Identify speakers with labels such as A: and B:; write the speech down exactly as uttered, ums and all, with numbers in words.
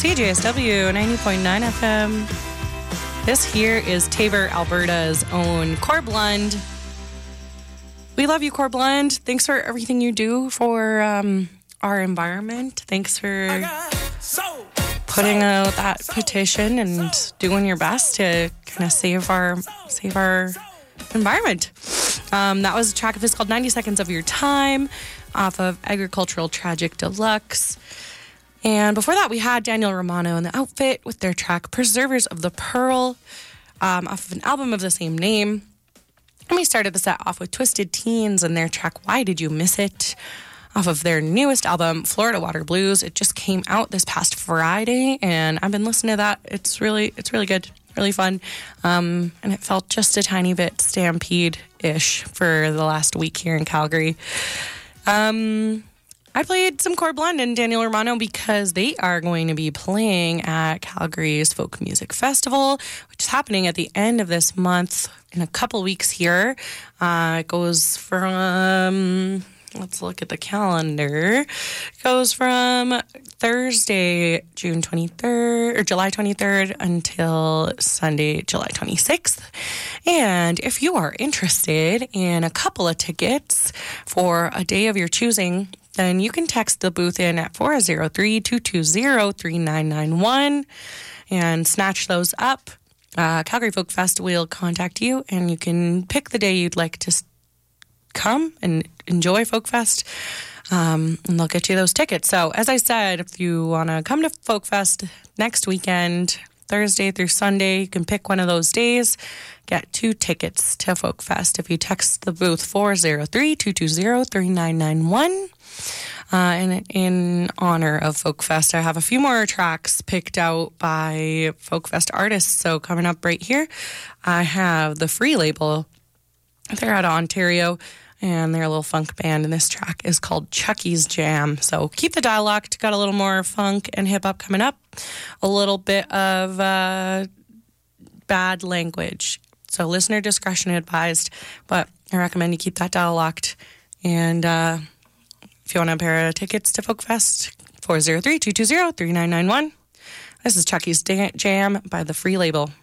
A: C J S W ninety point nine F M. This here is Taber, Alberta's own Core Blend. We love you, Core Blend. Thanks for everything you do for um, our environment. Thanks for putting out that petition and doing your best to kind of save our save our environment. Um, that was a track of his called ninety seconds of Your Time off of Agricultural Tragic Deluxe. And before that, we had Daniel Romano and the Outfit with their track Preservers of the Pearl um, off of an album of the same name. And we started the set off with Twisted Teens and their track Why Did You Miss It off of their newest album, Florida Water Blues. It just came out this past Friday, and I've been listening to that. It's really, it's really good, really fun. Um, and it felt just a tiny bit Stampede-ish for the last week here in Calgary. Um... I played some Core Blend and Daniel Romano because they are going to be playing at Calgary's Folk Music Festival, which is happening at the end of this month in a couple weeks here. Uh, it goes from, let's look at the calendar. It goes from Thursday, June twenty-third, or July twenty-third until Sunday, July twenty-sixth. And if you are interested in a couple of tickets for a day of your choosing, then you can text the booth in at four oh three, two two zero, three nine nine one and snatch those up. Uh, Calgary Folk Fest will contact you, and you can pick the day you'd like to come and enjoy Folk Fest, um, and they'll get you those tickets. So, as I said, if you want to come to Folk Fest next weekend, Thursday through Sunday, you can pick one of those days, get two tickets to Folk Fest if you text the booth four oh three, two two zero, three nine nine one. Uh, and in honor of Folk Fest, I have a few more tracks picked out by Folk Fest artists. So coming up right here, I have the Free Label. They're out of Ontario, and they're a little funk band, and this track is called Chucky's Jam. So keep the dial locked. Got a little more funk and hip-hop coming up. A little bit of uh, bad language. So listener discretion advised, but I recommend you keep that dial locked. And uh, if you want a pair of tickets to Folk Fest, four oh three, two two zero, three nine nine one. This is Chucky's Jam by the Free Label.